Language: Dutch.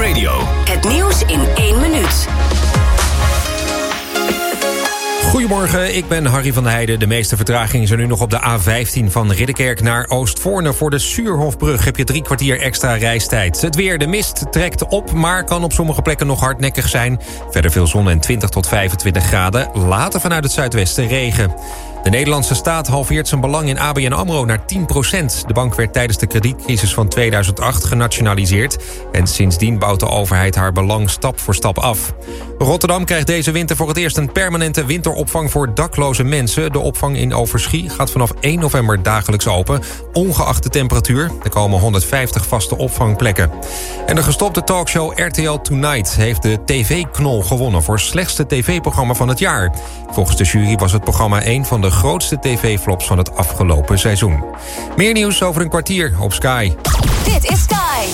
Radio. Het nieuws in 1 minuut. Goedemorgen, ik ben Harry van der Heijden. De meeste vertragingen zijn nu nog op de A15 van Ridderkerk naar Oostvoorne. Voor de Suurhofbrug heb je 3 kwartier extra reistijd. Het weer, de mist trekt op, maar kan op sommige plekken nog hardnekkig zijn. Verder veel zon en 20 tot 25 graden. Later vanuit het zuidwesten regen. De Nederlandse staat halveert zijn belang in ABN AMRO naar 10%. De bank werd tijdens de kredietcrisis van 2008 genationaliseerd. En sindsdien bouwt de overheid haar belang stap voor stap af. Rotterdam krijgt deze winter voor het eerst een permanente winteropvang voor dakloze mensen. De opvang in Overschie gaat vanaf 1 november dagelijks open, ongeacht de temperatuur. Er komen 150 vaste opvangplekken. En de gestopte talkshow RTL Tonight heeft de TV-knol gewonnen voor slechtste tv-programma van het jaar. Volgens de jury was het programma een van de grootste tv-flops van het afgelopen seizoen. Meer nieuws over een kwartier op Sky. Dit is Sky.